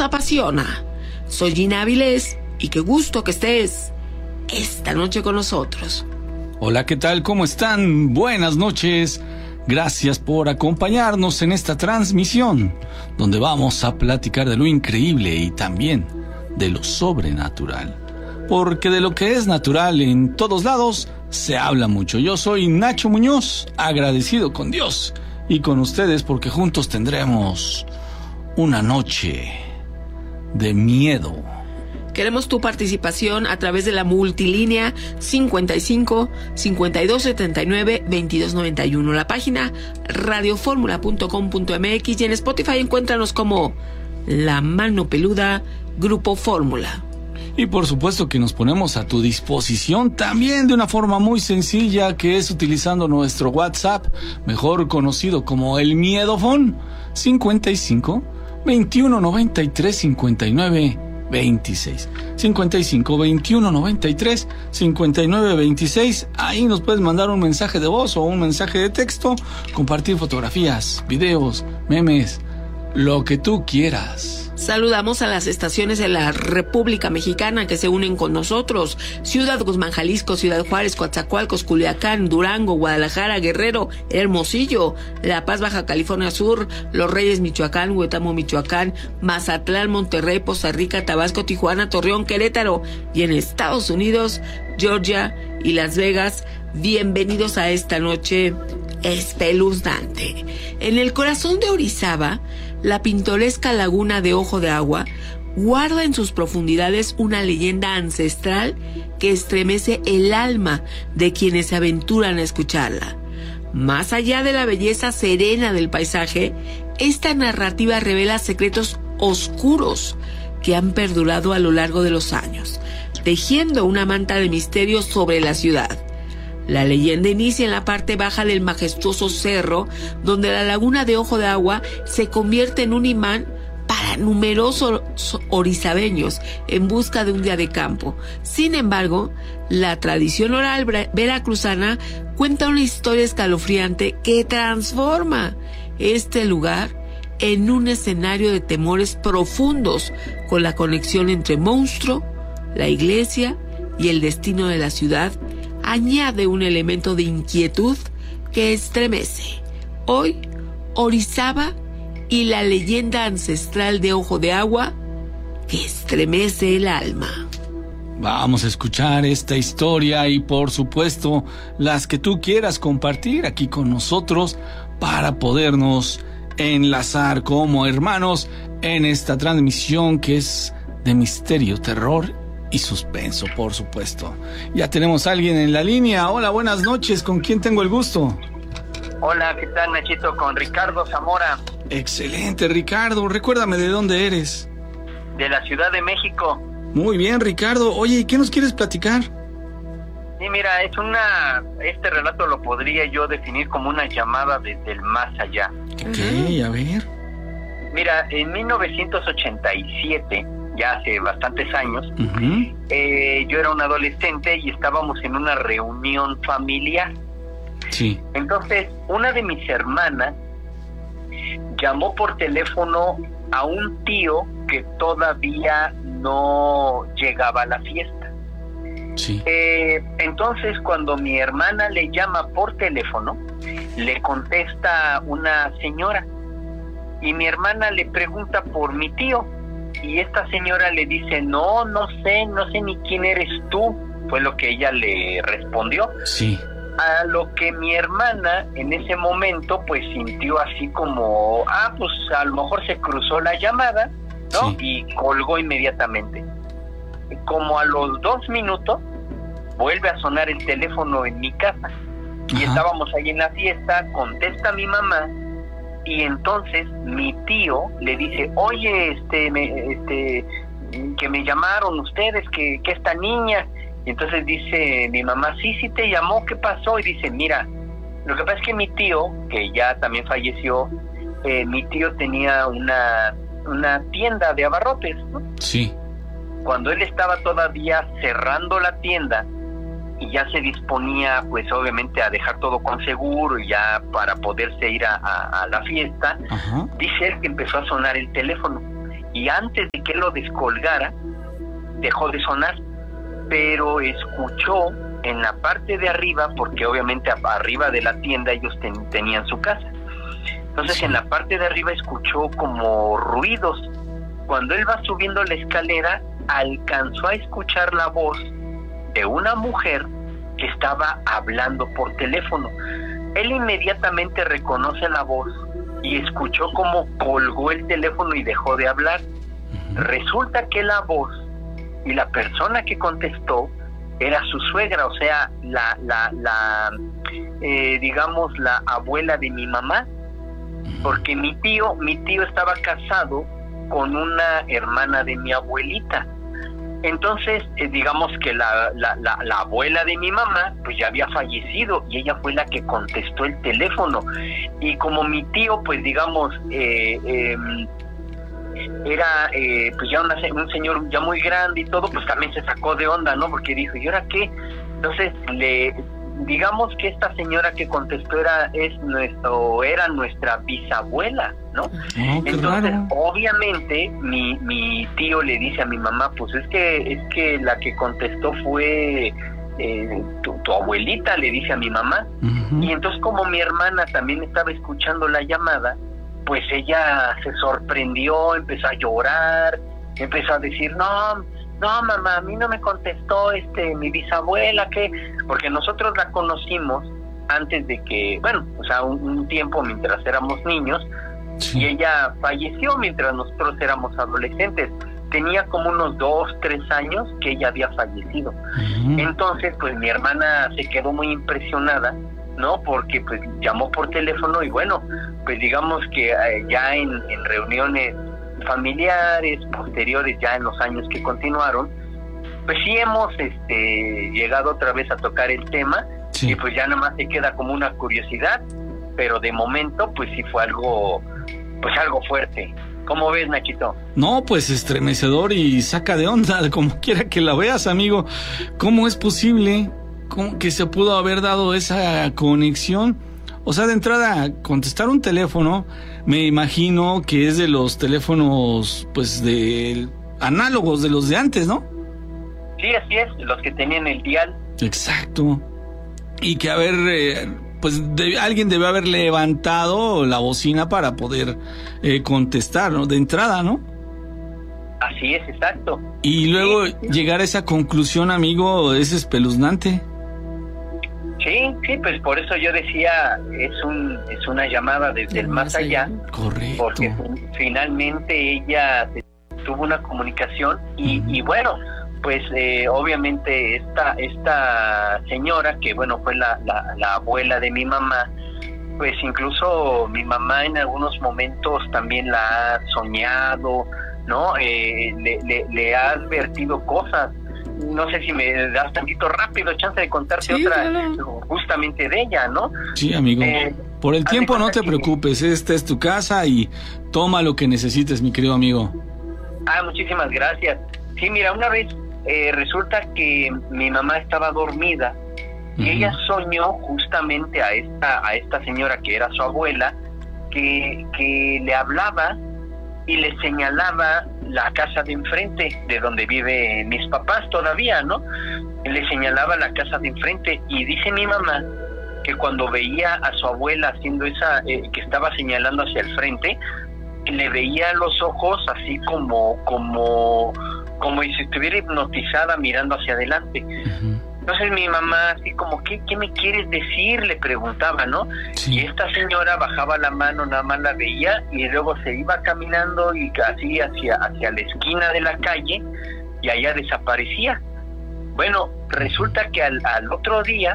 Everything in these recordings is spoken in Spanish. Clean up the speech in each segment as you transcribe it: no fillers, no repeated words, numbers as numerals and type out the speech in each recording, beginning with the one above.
apasiona. Soy Gina Avilés y qué gusto que estés esta noche con nosotros. Hola, ¿qué tal? ¿Cómo están? Buenas noches. Gracias por acompañarnos en esta transmisión, donde vamos a platicar de lo increíble y también de lo sobrenatural. Porque de lo que es natural en todos lados se habla mucho. Yo soy Nacho Muñoz, agradecido con Dios y con ustedes porque juntos tendremos una noche de miedo. Queremos tu participación a través de la multilínea 55 52 79 22 91, la página radioformula.com.mx y en Spotify encuéntranos como La Mano Peluda Grupo Fórmula. Y por supuesto que nos ponemos a tu disposición también de una forma muy sencilla, que es utilizando nuestro WhatsApp, mejor conocido como el Miedofón, 55 21 93 59 26. 55 21 93 59 26. Ahí nos puedes mandar un mensaje de voz o un mensaje de texto, compartir fotografías, videos, memes, lo que tú quieras. Saludamos a las estaciones de la República Mexicana que se unen con nosotros: Ciudad Guzmán, Jalisco, Ciudad Juárez, Coatzacoalcos, Culiacán, Durango, Guadalajara, Guerrero, Hermosillo, La Paz, Baja California Sur, Los Reyes, Michoacán, Huetamo, Michoacán, Mazatlán, Monterrey, Poza Rica, Tabasco, Tijuana, Torreón, Querétaro y en Estados Unidos, Georgia y Las Vegas. Bienvenidos a esta noche espeluznante. En el corazón de Orizaba, la pintoresca laguna de Ojo de Agua guarda en sus profundidades una leyenda ancestral que estremece el alma de quienes se aventuran a escucharla. Más allá de la belleza serena del paisaje, esta narrativa revela secretos oscuros que han perdurado a lo largo de los años, tejiendo una manta de misterio sobre la ciudad. La leyenda inicia en la parte baja del majestuoso cerro, donde la laguna de Ojo de Agua se convierte en un imán para numerosos orizabeños en busca de un día de campo. Sin embargo, la tradición oral veracruzana cuenta una historia escalofriante que transforma este lugar en un escenario de temores profundos, con la conexión entre monstruo, la iglesia y el destino de la ciudad. Añade un elemento de inquietud que estremece. Hoy, Orizaba y la leyenda ancestral de Ojo de Agua que estremece el alma. Vamos a escuchar esta historia y por supuesto las que tú quieras compartir aquí con nosotros para podernos enlazar como hermanos en esta transmisión que es de misterio, terror y suspenso, por supuesto. Ya tenemos a alguien en la línea. Hola, buenas noches. ¿Con quién tengo el gusto? Hola, ¿qué tal, Nachito? Con Ricardo Zamora. Excelente, Ricardo. Recuérdame de dónde eres. De la Ciudad de México. Muy bien, Ricardo. Oye, ¿y qué nos quieres platicar? Sí, mira, este relato lo podría yo definir como una llamada desde el más allá. Ok, a ver. Mira, en 1987... ya hace bastantes años, yo era un adolescente y estábamos en una reunión familiar. Sí. Entonces, una de mis hermanas llamó por teléfono a un tío que todavía no llegaba a la fiesta. Sí. Entonces, cuando mi hermana le llama por teléfono, le contesta una señora y mi hermana le pregunta por mi tío. Y esta señora le dice, no sé ni quién eres tú, fue lo que ella le respondió. Sí. A lo que mi hermana en ese momento pues sintió así como, pues a lo mejor se cruzó la llamada, ¿no? Sí. Y colgó inmediatamente. Como a los 2 minutos vuelve a sonar el teléfono en mi casa. Y estábamos ahí en la fiesta, contesta mi mamá. Y entonces mi tío le dice, oye, que me llamaron ustedes, que esta niña. Y entonces dice mi mamá, sí te llamó, ¿qué pasó? Y dice, mira, lo que pasa es que mi tío, que ya también falleció, mi tío tenía una tienda de abarrotes, ¿no? Sí. Cuando él estaba todavía cerrando la tienda, y ya se disponía, pues obviamente, a dejar todo con seguro y ya para poderse ir a la fiesta, dice él que empezó a sonar el teléfono y antes de que lo descolgara, dejó de sonar, pero escuchó en la parte de arriba, porque obviamente arriba de la tienda ellos tenían su casa. Entonces en la parte de arriba escuchó como ruidos. Cuando él va subiendo la escalera, alcanzó a escuchar la voz de una mujer que estaba hablando por teléfono. Él inmediatamente reconoce la voz y escuchó cómo colgó el teléfono y dejó de hablar. Resulta que la voz y la persona que contestó era su suegra, o sea, digamos la abuela de mi mamá, porque mi tío estaba casado con una hermana de mi abuelita. Entonces, digamos que la abuela de mi mamá, pues ya había fallecido y ella fue la que contestó el teléfono. Y como mi tío, pues digamos, era pues ya un señor ya muy grande y todo, pues también se sacó de onda, ¿no? Porque dijo, ¿y ahora qué? Entonces, digamos que esta señora que contestó era nuestra bisabuela, ¿no? Entonces, obviamente, mi tío le dice a mi mamá, pues es que la que contestó fue tu abuelita, le dice a mi mamá. Y entonces, como mi hermana también estaba escuchando la llamada, pues ella se sorprendió, empezó a llorar, empezó a decir, no mamá, a mí no me contestó mi bisabuela, porque nosotros la conocimos antes de que, bueno, o sea, un tiempo mientras éramos niños, sí. Y ella falleció mientras nosotros éramos adolescentes. Tenía como unos 2, 3 años que ella había fallecido. Entonces, pues mi hermana se quedó muy impresionada, ¿no? Porque pues llamó por teléfono y bueno, pues digamos que ya en reuniones familiares posteriores, ya en los años que continuaron, pues sí hemos llegado otra vez a tocar el tema, sí. Y pues ya nada más se queda como una curiosidad, pero de momento pues sí fue algo fuerte. ¿Cómo ves, Nachito? No, pues estremecedor y saca de onda, como quiera que la veas, amigo. ¿Cómo es posible? ¿Cómo que se pudo haber dado esa conexión? O sea, de entrada, contestar un teléfono, me imagino que es de los teléfonos, pues, de análogos, de los de antes, ¿no? Sí, así es, los que tenían el dial. Exacto. Y que alguien debe haber levantado la bocina para poder contestar, ¿no? De entrada, ¿no? Así es, exacto. Y luego llegar a esa conclusión, amigo, es espeluznante. Sí, pues por eso yo decía, es una llamada desde el más allá. Correcto. Porque finalmente ella tuvo una comunicación y bueno, pues obviamente esta señora que bueno fue la abuela de mi mamá, pues incluso mi mamá en algunos momentos también la ha soñado, ¿no? Le ha advertido cosas. No sé si me das tantito rápido chance de contarte otra, claro. Justamente de ella, ¿no? Sí, amigo. Por el tiempo no te preocupes, esta es tu casa y toma lo que necesites, mi querido amigo. Muchísimas gracias. Sí, mira, una vez resulta que mi mamá estaba dormida y ella soñó justamente a esta señora que era su abuela, que le hablaba y le señalaba la casa de enfrente, de donde vive mis papás todavía, ¿no? Le señalaba la casa de enfrente y dice mi mamá que cuando veía a su abuela haciendo que estaba señalando hacia el frente, le veía los ojos así como si estuviera hipnotizada mirando hacia adelante. Entonces mi mamá así como, ¿qué me quieres decir? Le preguntaba, ¿no? Sí. Y esta señora bajaba la mano, nada más la veía y luego se iba caminando y así hacia la esquina de la calle y allá desaparecía. Bueno, resulta que al otro día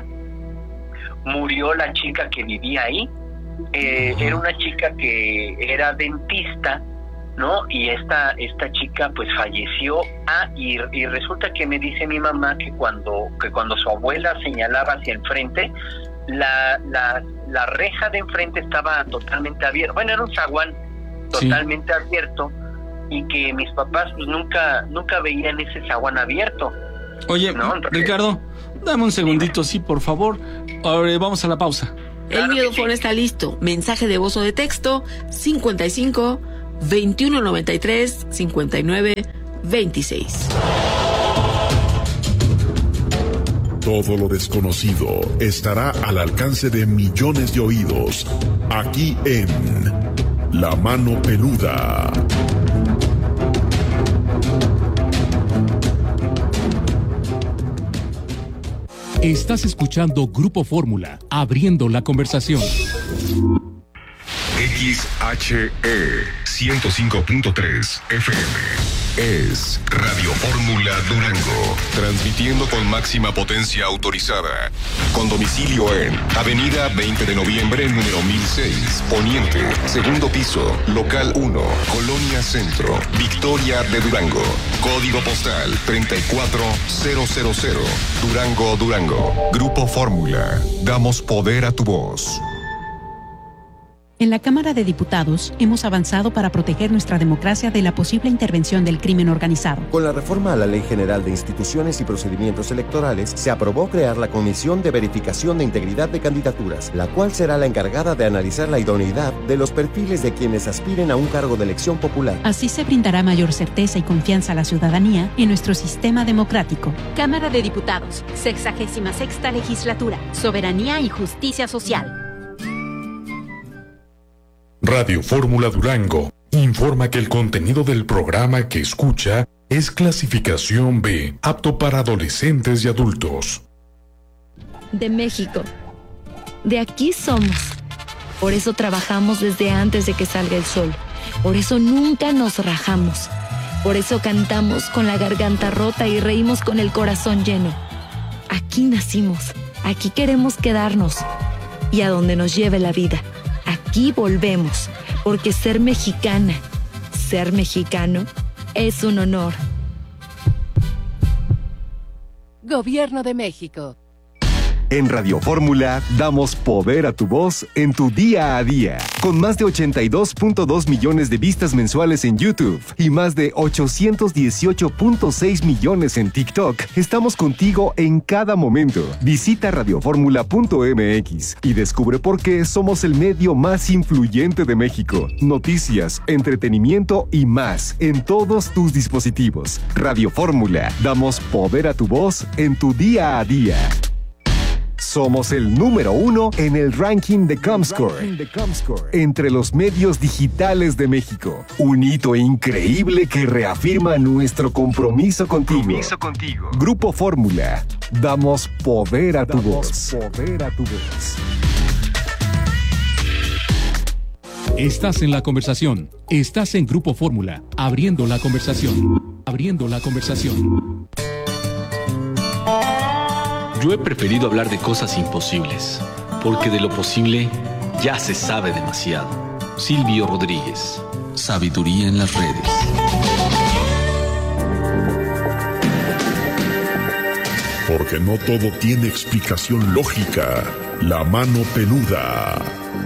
murió la chica que vivía ahí. Era una chica que era dentista, ¿no? Y esta chica pues falleció. Y resulta que me dice mi mamá que cuando su abuela señalaba hacia enfrente, la reja de enfrente estaba totalmente abierta. Bueno, era un zaguán totalmente abierto y que mis papás pues nunca veían ese zaguán abierto. Oye, ¿no? Entonces, Ricardo, dame un segundito, sí, por favor. Ahora vamos a la pausa. El miedofón está listo. Mensaje de voz o de texto 55 2193-5926. Todo lo desconocido estará al alcance de millones de oídos, aquí en La Mano Peluda. Estás escuchando Grupo Fórmula, abriendo la conversación. XHE 105.3 FM es Radio Fórmula Durango, transmitiendo con máxima potencia autorizada, con domicilio en Avenida 20 de Noviembre, número 1006, Poniente, segundo piso, local 1, Colonia Centro, Victoria de Durango, código postal 34000, Durango, Durango. Grupo Fórmula, damos poder a tu voz. En la Cámara de Diputados hemos avanzado para proteger nuestra democracia de la posible intervención del crimen organizado. Con la reforma a la Ley General de Instituciones y Procedimientos Electorales, se aprobó crear la Comisión de Verificación de Integridad de Candidaturas, la cual será la encargada de analizar la idoneidad de los perfiles de quienes aspiren a un cargo de elección popular. Así se brindará mayor certeza y confianza a la ciudadanía en nuestro sistema democrático. Cámara de Diputados, 66ª Legislatura, Soberanía y Justicia Social. Radio Fórmula Durango informa que el contenido del programa que escucha es clasificación B, apto para adolescentes y adultos. De México. De aquí somos. Por eso trabajamos desde antes de que salga el sol. Por eso nunca nos rajamos. Por eso cantamos con la garganta rota y reímos con el corazón lleno. Aquí nacimos. Aquí queremos quedarnos. Y a donde nos lleve la vida. Aquí volvemos, porque ser mexicana, ser mexicano, es un honor. Gobierno de México. En Radio Fórmula damos poder a tu voz en tu día a día. Con más de 82.2 millones de vistas mensuales en YouTube y más de 818.6 millones en TikTok, estamos contigo en cada momento. Visita radioformula.mx y descubre por qué somos el medio más influyente de México. Noticias, entretenimiento y más en todos tus dispositivos. Radio Fórmula, damos poder a tu voz en tu día a día. Somos el número 1 en el ranking de Comscore, entre los medios digitales de México. Un hito increíble que reafirma nuestro compromiso contigo. Grupo Fórmula, damos poder a tu voz. Estás en la conversación. Estás en Grupo Fórmula, abriendo la conversación. Yo he preferido hablar de cosas imposibles, porque de lo posible ya se sabe demasiado. Silvio Rodríguez, Sabiduría en las redes. Porque no todo tiene explicación lógica. La Mano Peluda.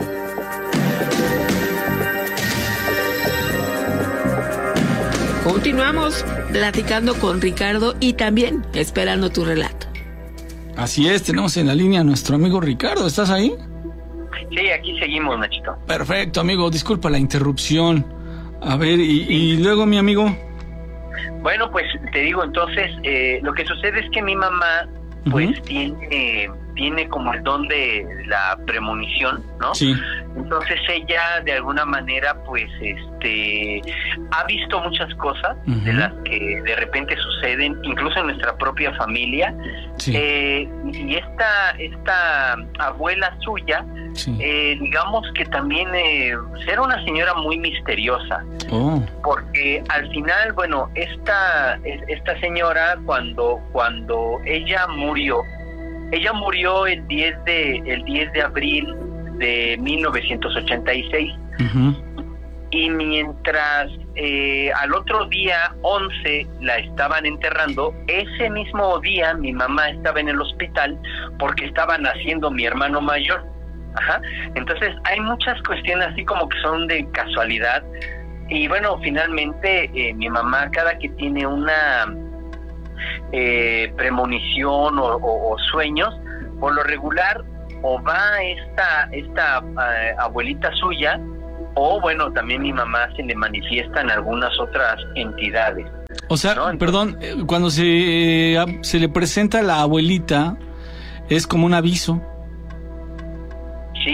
Continuamos platicando con Ricardo y también esperando tu relato. Así es, tenemos en la línea a nuestro amigo Ricardo. ¿Estás ahí? Sí, aquí seguimos, Nachito. Perfecto, amigo. Disculpa la interrupción. A ver, y luego, mi amigo. Bueno, pues te digo, entonces, lo que sucede es que mi mamá, pues, tiene como el don de la premonición, ¿no? Sí. Entonces ella, de alguna manera, pues, ha visto muchas cosas de las que de repente suceden, incluso en nuestra propia familia. Sí. Y esta abuela suya, sí, digamos que también era una señora muy misteriosa. Oh. Porque al final, bueno, esta señora, cuando ella murió el 10 de abril de 1986. Y mientras al otro día 11 la estaban enterrando, ese mismo día mi mamá estaba en el hospital porque estaba naciendo mi hermano mayor. Ajá. Entonces hay muchas cuestiones así como que son de casualidad. Y bueno, finalmente mi mamá, cada que tiene una premonición o sueños, por lo regular o va esta abuelita suya o bueno, también mi mamá se le manifiestan algunas otras entidades. O sea, ¿no? perdón, cuando se le presenta a la abuelita, es como un aviso. Sí.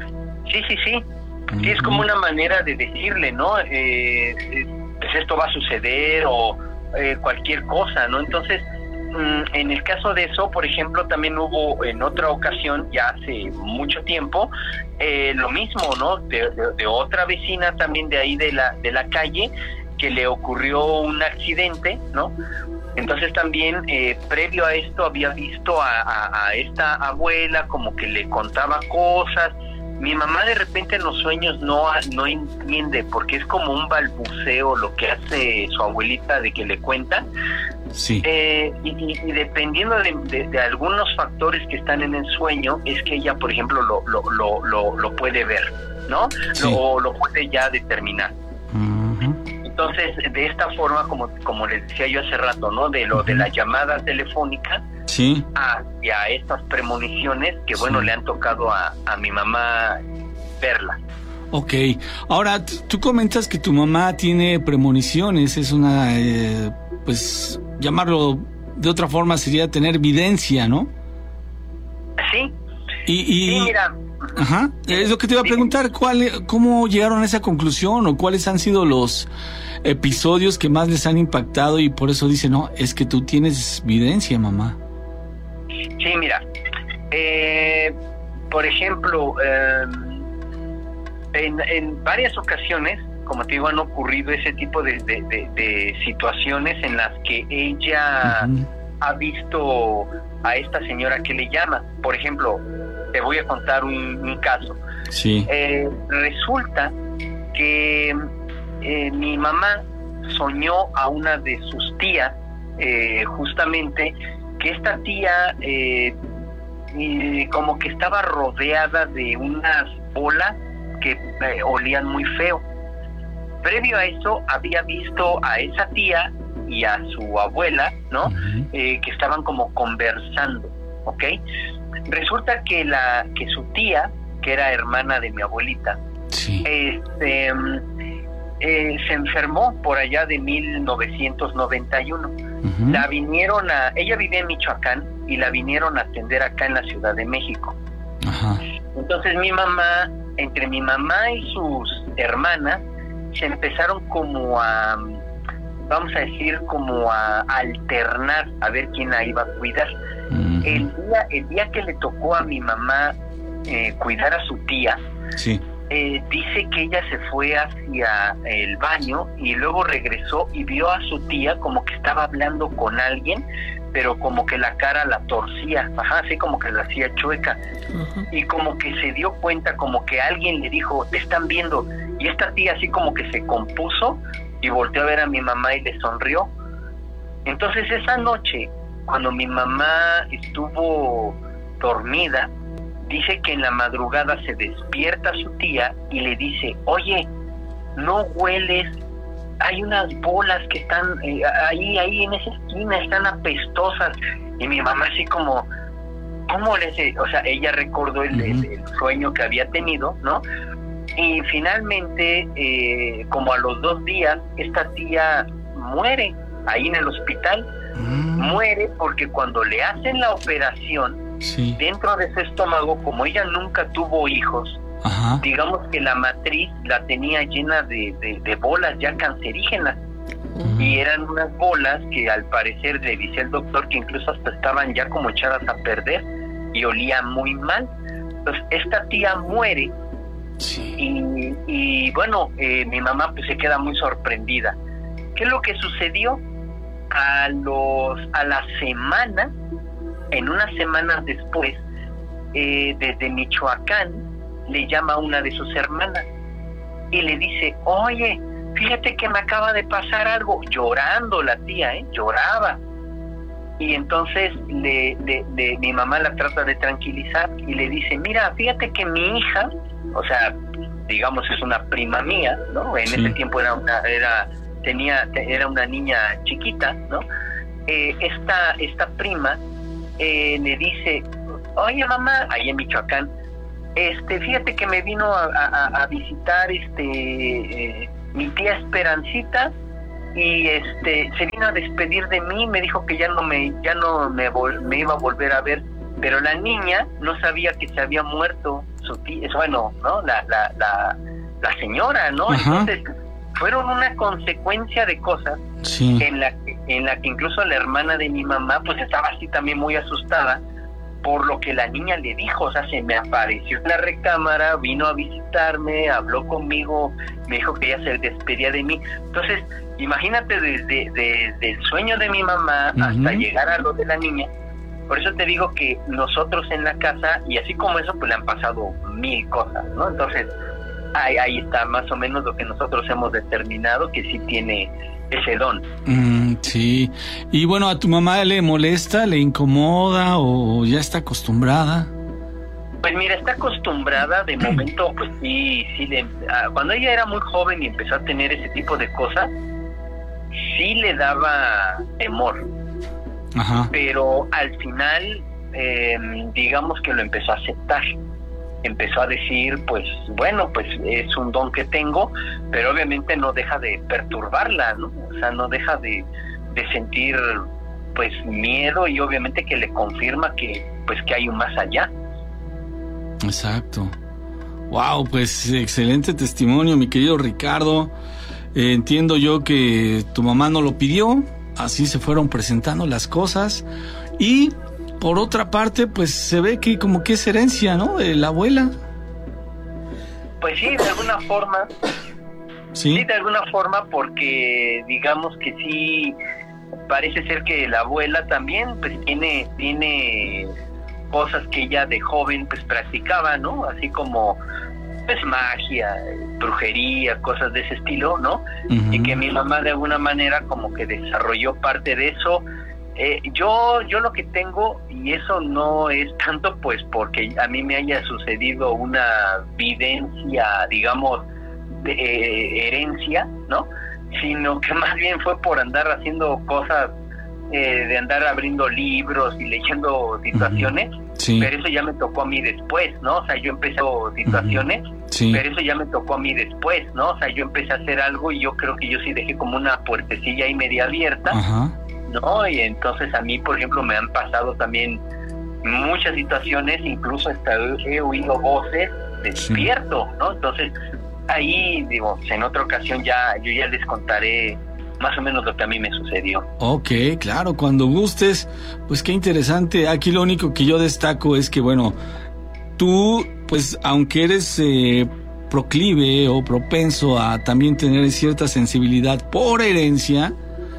Sí, es como una manera de decirle, ¿no? Pues esto va a suceder o cualquier cosa, ¿no? Entonces, en el caso de eso, por ejemplo, también hubo en otra ocasión, ya hace mucho tiempo, lo mismo, ¿no? De otra vecina también de ahí de la calle, que le ocurrió un accidente, ¿no? Entonces también, previo a esto, había visto a esta abuela como que le contaba cosas. Mi mamá de repente en los sueños no entiende, porque es como un balbuceo lo que hace su abuelita de que le cuenta. Sí. Y dependiendo de algunos factores que están en el sueño, es que ella, por ejemplo, lo puede ver, ¿no? Sí. Lo puede ya determinar. Entonces, de esta forma, como les decía yo hace rato, ¿no? De la llamada telefónica, sí, hacia estas premoniciones que, bueno, le han tocado a mi mamá verla. Ok. Ahora, tú comentas que tu mamá tiene premoniciones, es una, pues, llamarlo de otra forma sería tener videncia, ¿no? Sí. Sí, mira. Ajá. Es lo que te iba a preguntar, ¿cómo llegaron a esa conclusión o cuáles han sido los episodios que más les han impactado y por eso dicen, no, es que tú tienes videncia, mamá? Sí, mira. Por ejemplo, en varias ocasiones, como te digo, han ocurrido ese tipo de situaciones en las que ella ha visto a esta señora que le llama. Por ejemplo, te voy a contar un caso. Sí. Resulta que mi mamá soñó a una de sus tías, justamente, que esta tía como que estaba rodeada de unas bolas que olían muy feo. Previo a eso había visto a esa tía y a su abuela, ¿no? Que estaban como conversando, ¿ok? Resulta que su tía, que era hermana de mi abuelita, sí, se enfermó por allá de 1991. Ella vivía en Michoacán y la vinieron a atender acá en la Ciudad de México. Ajá. Entonces entre mi mamá y sus hermanas, se empezaron como a, vamos a decir, como a alternar a ver quién la iba a cuidar. El día que le tocó a mi mamá cuidar a su tía, sí, dice que ella se fue hacia el baño y luego regresó y vio a su tía como que estaba hablando con alguien, pero como que la cara la torcía, así como que la hacía chueca. Y como que se dio cuenta, como que alguien le dijo, te están viendo. Y esta tía así como que se compuso y volteó a ver a mi mamá y le sonrió. Entonces esa noche, cuando mi mamá estuvo dormida, dice que en la madrugada se despierta su tía y le dice, oye, ¿no hueles? Hay unas bolas que están ahí en esa esquina, están apestosas. Y mi mamá así como, ¿cómo le hace? O sea, ella recordó el sueño que había tenido, ¿no? Y finalmente, como a los 2 días, esta tía muere ahí en el hospital. Muere porque cuando le hacen la operación, sí, dentro de su estómago, como ella nunca tuvo hijos, ajá, digamos que la matriz la tenía llena de bolas ya cancerígenas. Y eran unas bolas que al parecer le dice el doctor que incluso hasta estaban ya como echadas a perder y olían muy mal. Entonces esta tía muere. sí, y bueno, mi mamá pues se queda muy sorprendida. ¿Qué es lo que sucedió? A la semana, en unas semanas después, desde Michoacán le llama a una de sus hermanas y le dice, oye, fíjate que me acaba de pasar algo. Llorando la tía, lloraba. Y entonces mi mamá la trata de tranquilizar y le dice, mira, fíjate que mi hija, o sea, digamos es una prima mía, ¿no? En ese tiempo era una niña chiquita, ¿no? Esta prima le dice, oye mamá, ahí en Michoacán, Fíjate que me vino a visitar mi tía Esperancita, y se vino a despedir de mí, me dijo que ya no me iba a volver a ver, pero la niña no sabía que se había muerto su tía, bueno, ¿no? La señora, ¿no? Ajá. Entonces fueron una consecuencia de cosas, sí, en la que incluso la hermana de mi mamá pues estaba así también muy asustada por lo que la niña le dijo. O sea, se me apareció en la recámara, vino a visitarme, habló conmigo, me dijo que ella se despedía de mí. Entonces, imagínate desde el sueño de mi mamá hasta llegar a lo de la niña. Por eso te digo que nosotros en la casa, y así como eso, pues le han pasado 1000 cosas, ¿no? Entonces, ahí está más o menos lo que nosotros hemos determinado, que sí tiene ese don. Sí. Y bueno, ¿a tu mamá le molesta, le incomoda o ya está acostumbrada? Pues mira, está acostumbrada de momento, pues sí cuando ella era muy joven y empezó a tener ese tipo de cosas, sí le daba temor. Ajá. Pero al final, digamos que lo empezó a aceptar. Empezó a decir, pues bueno, pues es un don que tengo, pero obviamente no deja de perturbarla, ¿no? O sea, no deja de sentir pues miedo, y obviamente que le confirma que hay un más allá. Exacto. Wow, pues excelente testimonio, mi querido Ricardo. Entiendo yo que tu mamá no lo pidió, así se fueron presentando las cosas, y por otra parte, pues se ve que como que es herencia, ¿no? De la abuela. Pues sí, de alguna forma. Sí. Sí, de alguna forma, porque digamos que sí, parece ser que la abuela también, pues tiene cosas que ella de joven, pues practicaba, ¿no? Así como, pues magia, brujería, cosas de ese estilo, ¿no? Uh-huh. Y que mi mamá de alguna manera como que desarrolló parte de eso. Yo lo que tengo, y eso no es tanto pues porque a mí me haya sucedido una vivencia, digamos, de herencia, ¿no? Sino que más bien fue por andar haciendo cosas, de andar abriendo libros y leyendo situaciones. Sí. Pero eso ya me tocó a mí después, ¿no? O sea, yo empecé situaciones, sí. Pero eso ya me tocó a mí después, ¿no? O sea, yo empecé a hacer algo y yo creo que yo sí dejé como una puertecilla ahí media abierta. Ajá. ¿No? Y entonces a mí, por ejemplo, me han pasado también muchas situaciones, incluso hasta he oído voces despierto, sí. ¿No? Entonces, ahí, digo, en otra ocasión yo ya les contaré más o menos lo que a mí me sucedió. Ok, claro, cuando gustes. Pues qué interesante. Aquí lo único que yo destaco es que, bueno, tú, pues, aunque eres proclive o propenso a también tener cierta sensibilidad por herencia,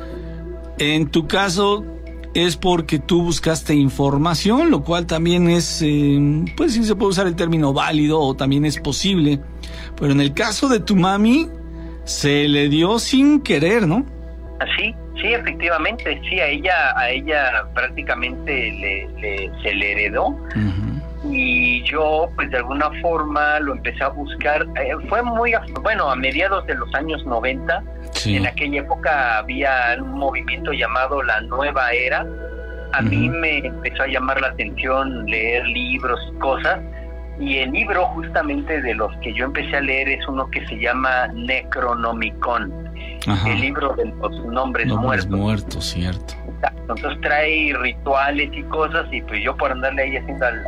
en tu caso es porque tú buscaste información, lo cual también es, pues sí se puede usar el término válido, o también es posible. Pero en el caso de tu mami, se le dio sin querer, ¿no? Sí, efectivamente, sí, a ella prácticamente se le heredó. Uh-huh. Y yo, pues de alguna forma lo empecé a buscar. Fue a mediados de los años 90. Sí. En aquella época había un movimiento llamado La Nueva Era. A mí me empezó a llamar la atención leer libros y cosas, y el libro justamente de los que yo empecé a leer es uno que se llama Necronomicon. Ajá. El libro de los nombres muertos, cierto. Entonces trae rituales y cosas, y pues yo por andarle ahí haciendo al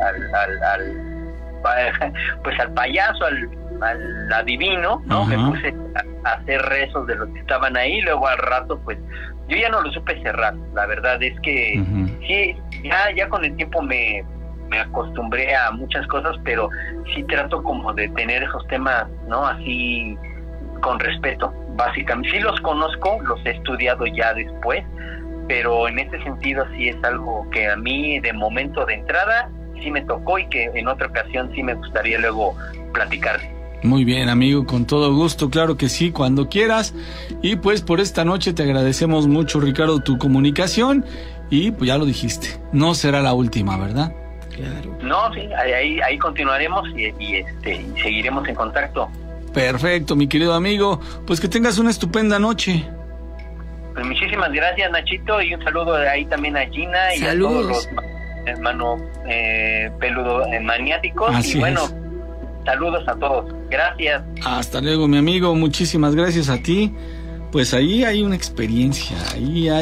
payaso, al adivino, ¿no? Ajá. Me puse a hacer rezos de los que estaban ahí. Luego al rato pues yo ya no lo supe cerrar. La verdad es que sí, ya con el tiempo me acostumbré a muchas cosas, pero sí trato como de tener esos temas, ¿no? Así con respeto, básicamente. Sí los conozco, los he estudiado ya después, pero en ese sentido sí es algo que a mí de momento de entrada sí me tocó, y que en otra ocasión sí me gustaría luego platicar. Muy bien, amigo, con todo gusto, claro que sí, cuando quieras. Y pues por esta noche te agradecemos mucho, Ricardo, tu comunicación, y pues ya lo dijiste, no será la última, ¿verdad? Claro. No, sí, ahí continuaremos y seguiremos en contacto. Perfecto, mi querido amigo, pues que tengas una estupenda noche. Pues muchísimas gracias, Nachito, y un saludo ahí también a Gina. Saludos. Y a todos los hermanos peludo maniáticos. Así y bueno, es. Saludos a todos. Gracias. Hasta luego, mi amigo. Muchísimas gracias a ti. Pues ahí hay una experiencia, ahí hay